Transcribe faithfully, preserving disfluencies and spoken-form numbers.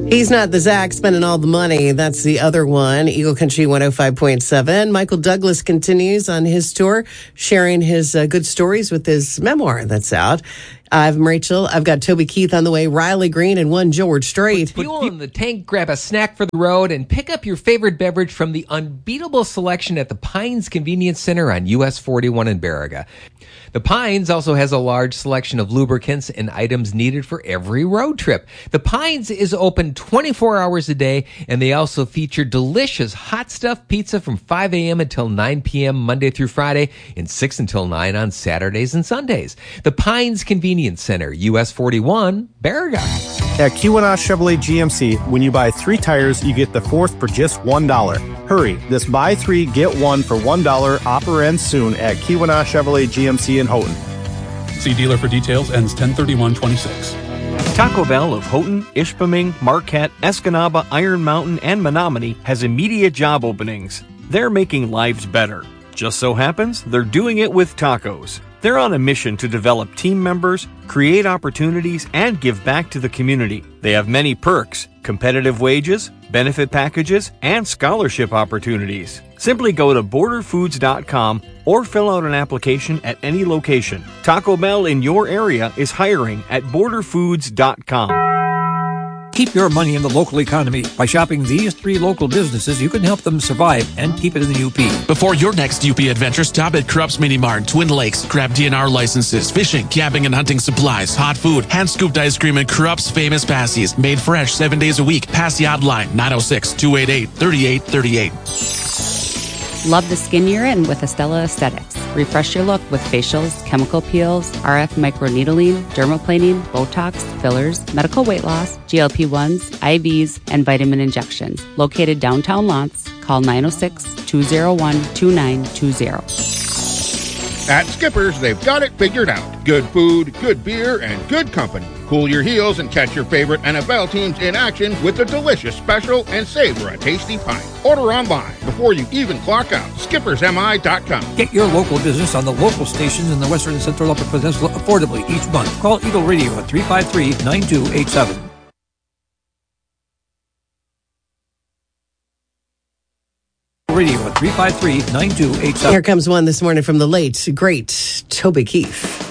He's not the Zach spending all the money. That's the other one. Eagle Country one oh five point seven. Michael Douglas continues on his tour, sharing his uh, good stories with his memoir that's out. I'm Rachel. I've got Toby Keith on the way, Riley Green, and one George Strait. Put fuel in the tank, grab a snack for the road, and pick up your favorite beverage from the unbeatable selection at the Pines Convenience Center on U S forty-one in Baraga. The Pines also has a large selection of lubricants and items needed for every road trip. The Pines is open twenty-four hours a day, and they also feature delicious hot stuffed pizza from five a.m. until nine p.m. Monday through Friday and six until nine on Saturdays and Sundays. The Pines Convenience Center, U S forty-one, Baraga. At Keweenaw Chevrolet G M C, when you buy three tires, you get the fourth for just one dollar. Hurry, this buy three, get one for one dollar offer ends soon at Keweenaw Chevrolet G M C in Houghton. See dealer for details, ends ten thirty-one twenty-six. Taco Bell of Houghton, Ishpeming, Marquette, Escanaba, Iron Mountain, and Menominee has immediate job openings. They're making lives better. Just so happens they're doing it with tacos. They're on a mission to develop team members, create opportunities, and give back to the community. They have many perks, competitive wages, benefit packages, and scholarship opportunities. Simply go to border foods dot com or fill out an application at any location. Taco Bell in your area is hiring at border foods dot com. Keep your money in the local economy. By shopping these three local businesses, you can help them survive and keep it in the U P. Before your next U P adventure, stop at Krupp's Mini Mart, Twin Lakes. Grab D N R licenses, fishing, camping, and hunting supplies, hot food, hand-scooped ice cream, and Krupp's famous passies. Made fresh seven days a week. Passy line nine oh six, two eight eight, three eight three eight. Love the skin you're in with Estella Aesthetics. Refresh your look with facials, chemical peels, R F microneedling, dermaplaning, Botox, fillers, medical weight loss, G L P ones, I Vs, and vitamin injections. Located downtown Lawrence, call nine oh six, two oh one, two nine two oh. At Skipper's, they've got it figured out. Good food, good beer, and good company. Cool your heels and catch your favorite N F L teams in action with a delicious special and savor a tasty pint. Order online before you even clock out. Skippers M I dot com. Get your local business on the local stations in the Western and Central Upper Peninsula affordably each month. Call Eagle Radio at three five three, nine two eight seven. Radio at three five three, nine two eight seven. Here comes one this morning from the late, great Toby Keith.